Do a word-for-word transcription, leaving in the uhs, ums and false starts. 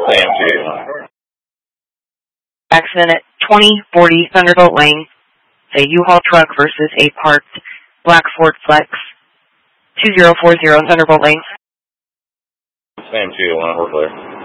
Sam two eight one. Accident at twenty forty Thunderbolt Lane. It's a U-Haul truck versus a parked black Ford Flex. two zero four zero Thunderbolt Lane. Sam two eight one, we're clear.